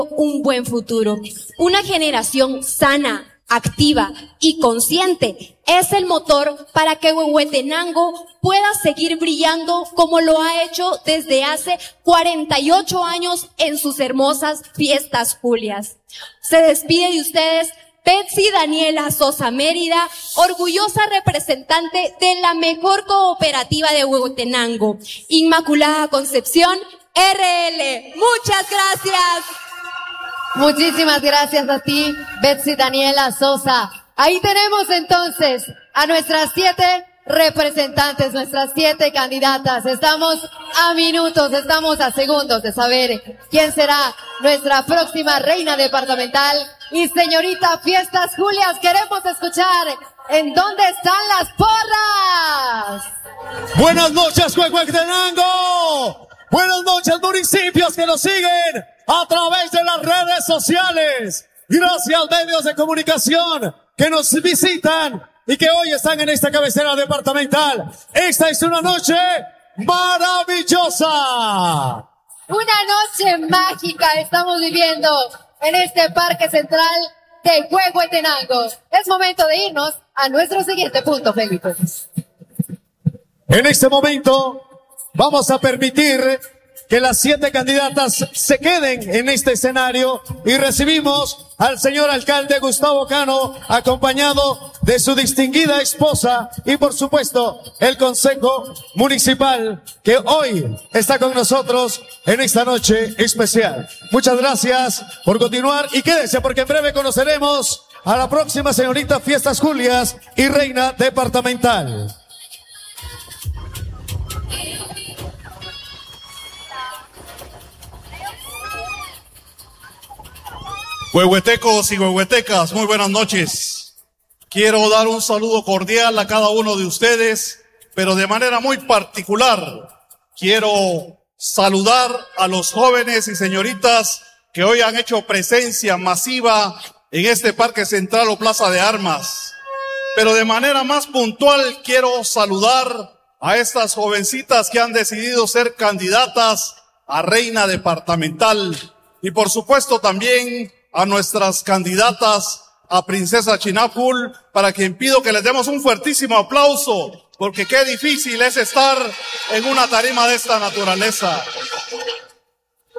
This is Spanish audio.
un buen futuro. Una generación sana, activa y consciente es el motor para que Huehuetenango pueda seguir brillando como lo ha hecho desde hace 48 años en sus hermosas fiestas Julias. Se despide de ustedes Betsy Daniela Sosa Mérida, orgullosa representante de la mejor cooperativa de Huehuetenango, Inmaculada Concepción RL. Muchas gracias. Muchísimas gracias a ti, Betsy Daniela Sosa. Ahí tenemos entonces a nuestras 7 representantes, nuestras 7 candidatas. Estamos a minutos, estamos a segundos de saber quién será nuestra próxima reina departamental y señorita Fiestas Julias. Queremos escuchar en dónde están las porras. Buenas noches, Huehuetenango. Buenas noches, municipios que nos siguen a través de las redes sociales. Gracias, medios de comunicación que nos visitan y que hoy están en esta cabecera departamental. Esta es una noche maravillosa. Una noche mágica estamos viviendo en este Parque Central de Huehuetenango. Es momento de irnos a nuestro siguiente punto, Felipe. En este momento vamos a permitir que las 7 candidatas se queden en este escenario y recibimos al señor alcalde Gustavo Cano, acompañado de su distinguida esposa y por supuesto el Consejo Municipal que hoy está con nosotros en esta noche especial. Muchas gracias por continuar y quédense porque en breve conoceremos a la próxima señorita Fiestas Julias y reina departamental. Huehuetecos y huehuetecas, muy buenas noches. Quiero dar un saludo cordial a cada uno de ustedes, pero de manera muy particular quiero saludar a los jóvenes y señoritas que hoy han hecho presencia masiva en este Parque Central o Plaza de Armas. Pero de manera más puntual quiero saludar a estas jovencitas que han decidido ser candidatas a reina departamental y por supuesto también a nuestras candidatas a princesa Chinapul, para quien pido que les demos un fuertísimo aplauso, porque qué difícil es estar en una tarima de esta naturaleza.